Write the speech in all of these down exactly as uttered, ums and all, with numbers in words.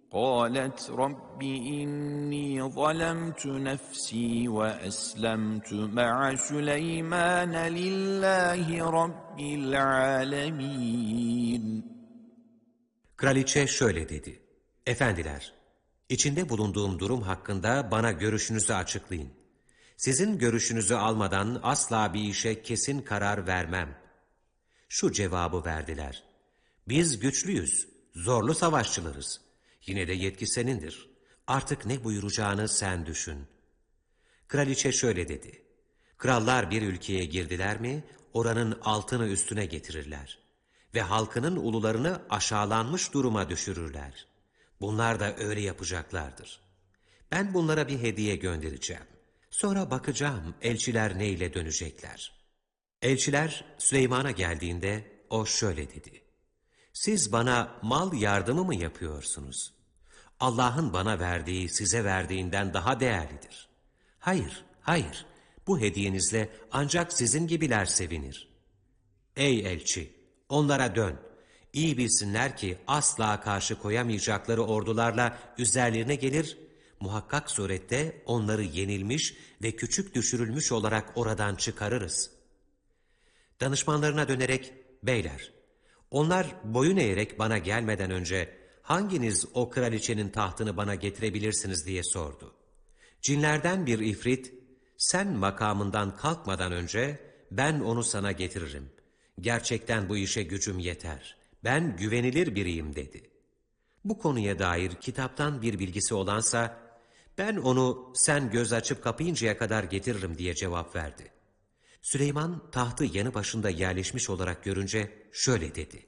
قالت رب إني ظلمت نفسي وأسلمت مع سليمان لله رب العالمين. Kraliçe şöyle dedi: Efendiler, içinde bulunduğum durum hakkında bana görüşünüzü açıklayın. Sizin görüşünüzü almadan asla bir işe kesin karar vermem. Şu cevabı verdiler: Biz güçlüyüz, zorlu savaşçılarız. Yine de yetki senindir. Artık ne buyuracağını sen düşün. Kraliçe şöyle dedi: Krallar bir ülkeye girdiler mi, oranın altını üstüne getirirler. Ve halkının ulularını aşağılanmış duruma düşürürler. Bunlar da öyle yapacaklardır. Ben bunlara bir hediye göndereceğim. Sonra bakacağım elçiler neyle dönecekler. Elçiler Süleyman'a geldiğinde o şöyle dedi: Siz bana mal yardımı mı yapıyorsunuz? Allah'ın bana verdiği size verdiğinden daha değerlidir. Hayır, hayır, bu hediyenizle ancak sizin gibiler sevinir. Ey elçi, onlara dön. İyi bilsinler ki asla karşı koyamayacakları ordularla üzerlerine gelir, muhakkak surette onları yenilmiş ve küçük düşürülmüş olarak oradan çıkarırız. Danışmanlarına dönerek, beyler, onlar boyun eğerek bana gelmeden önce hanginiz o kraliçenin tahtını bana getirebilirsiniz diye sordu. Cinlerden bir ifrit, sen makamından kalkmadan önce ben onu sana getiririm. Gerçekten bu işe gücüm yeter. Ben güvenilir biriyim dedi. Bu konuya dair kitaptan bir bilgisi olansa, ben onu sen göz açıp kapayıncaya kadar getiririm diye cevap verdi. Süleyman tahtı yanı başında yerleşmiş olarak görünce şöyle dedi: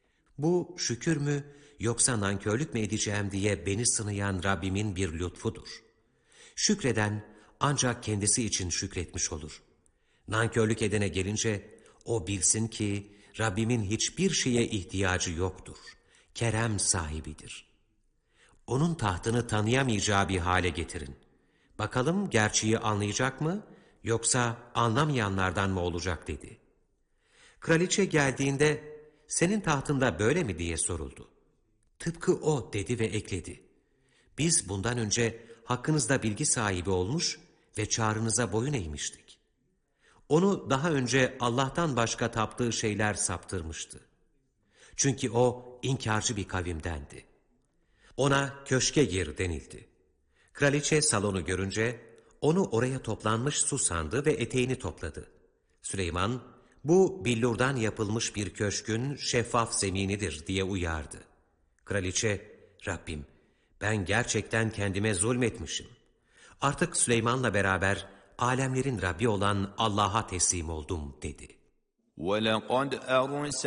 Bu şükür mü yoksa nankörlük mü edeceğim diye beni sınayan Rabbimin bir lütfudur. Şükreden ancak kendisi için şükretmiş olur. Nankörlük edene gelince o bilsin ki Rabbimin hiçbir şeye ihtiyacı yoktur. Kerem sahibidir. Onun tahtını tanıyamayacağı bir hale getirin. Bakalım gerçeği anlayacak mı yoksa anlamayanlardan mı olacak dedi. Kraliçe geldiğinde senin tahtında böyle mi diye soruldu. Tıpkı o dedi ve ekledi: Biz bundan önce hakkınızda bilgi sahibi olmuş ve çağrınıza boyun eğmiştik. Onu daha önce Allah'tan başka taptığı şeyler saptırmıştı. Çünkü o inkarcı bir kavimdendi. Ona köşke gir denildi. Kraliçe salonu görünce onu oraya toplanmış su sandı ve eteğini topladı. Süleyman, bu billurdan yapılmış bir köşkün şeffaf zeminidir diye uyardı. Kraliçe, Rabbim, ben gerçekten kendime zulmetmişim. Artık Süleyman'la beraber alemlerin Rabbi olan Allah'a teslim oldum dedi. وَلَقَدْ أَرْسَلْنَا